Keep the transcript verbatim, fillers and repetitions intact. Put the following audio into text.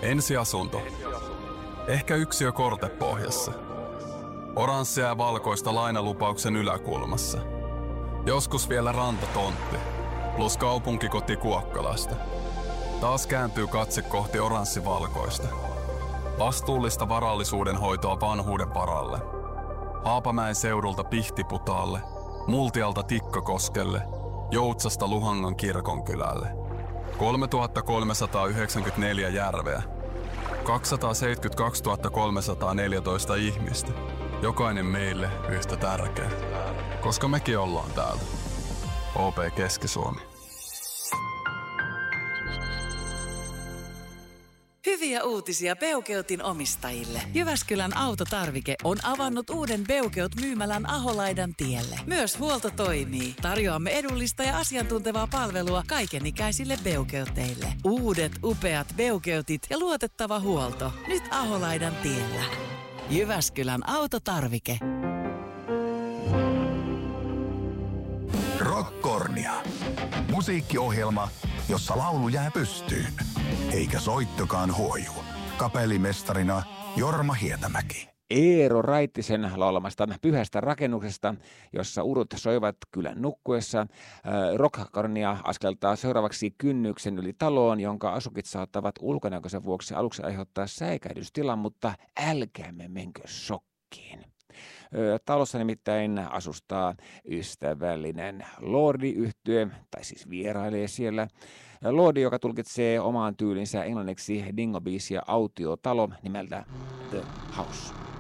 Ensiasunto. Ehkä yksiö kortepohjassa. Oranssia ja valkoista lainalupauksen yläkulmassa. Joskus vielä rantatontti, plus kaupunkikoti Kuokkalasta. Taas kääntyy katse kohti oranssi-valkoista. Vastuullista varallisuuden hoitoa vanhuuden varalle. Haapamäen seudulta Pihtiputaalle, Multialta Tikkakoskelle, Joutsasta Luhangan kirkonkylälle. kolmetuhattakolmesataayhdeksänkymmentäneljä järveä. kaksisataaseitsemänkymmentäkaksituhatta kolmesataaneljätoista ihmistä. Jokainen meille yhtä tärkeä. Koska mekin ollaan täältä. O P Keski-Suomi. Hyviä uutisia Beukeutin omistajille. Jyväskylän autotarvike on avannut uuden Beukeut-myymälän Aholaidan tielle. Myös huolto toimii. Tarjoamme edullista ja asiantuntevaa palvelua kaikenikäisille Beukeuteille. Uudet upeat Beukeutit ja luotettava huolto. Nyt Aholaidan tiellä. Jyväskylän autotarvike. Rockkornia. Musiikkiohjelma, jossa laulu jää pystyyn. Eikä soittokaan huoju. Kapellimestarina Jorma Hietämäki. Eero Raittisen laulamasta Pyhästä rakennuksesta, jossa urut soivat kylän nukkuessa. Rockkornia askeltaa seuraavaksi kynnyksen yli taloon, jonka asukit saattavat ulkonäköisen vuoksi aluksi aiheuttaa säikähdystilan, mutta älkäämme menkö shokkiin. Talossa nimittäin asustaa ystävällinen Lordi-yhtye, tai siis vierailee siellä. Lordi, joka tulkitsee omaan tyylinsä englanniksi dingobiisia autiotalo nimeltä The House.